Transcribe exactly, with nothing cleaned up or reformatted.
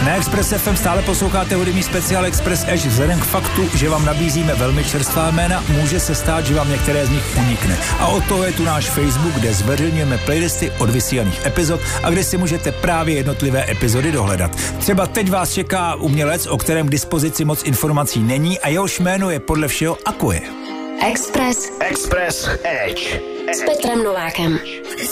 Na Express F M stále posloucháte hudební speciál Express Edge. Vzhledem k faktu, že vám nabízíme velmi čerstvá jména, může se stát, že vám některé z nich unikne. A od toho je tu náš Facebook, kde zveřejňujeme playlisty od vysílaných epizod a kde si můžete právě jednotlivé epizody dohledat. Třeba teď vás čeká umělec, o kterém k dispozici moc informací není a jehož jméno je podle všeho Akuje. Express Express Edge s Petrem Novákem.